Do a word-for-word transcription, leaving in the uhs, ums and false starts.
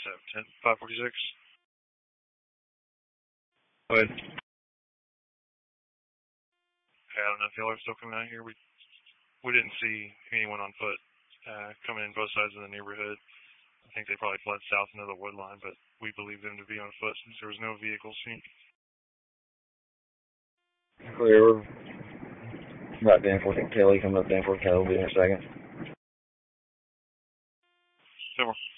seven ten, five forty-six. Go ahead. I don't know if y'all are still coming out here. We we didn't see anyone on foot uh, coming in both sides of the neighborhood. I think they probably fled south into the wood line, but we believe them to be on foot since there was no vehicles seen. Clear. Right, Danforth and Kelly coming up. Danforth Kelly will be in a second. Silver.